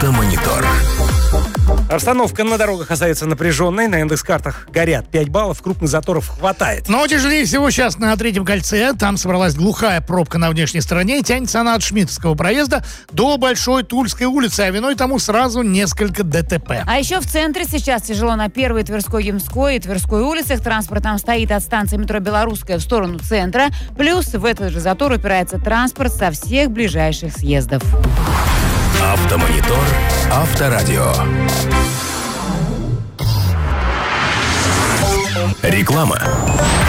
Автомонитор. Обстановка на дорогах остается напряженной. На индекс-картах горят 5 баллов, крупных заторов хватает. Но тяжелее всего сейчас на Третьем кольце. Там собралась глухая пробка на внешней стороне. Тянется она от Шмидтовского проезда до Большой Тульской улицы. А виной тому сразу несколько ДТП. А еще в центре сейчас тяжело на Первой, Тверской, Ямской и Тверской улицах. Транспорт там стоит от станции метро Белорусская в сторону центра. Плюс в этот же затор упирается транспорт со всех ближайших съездов. Автомонитор. Авторадио. Реклама.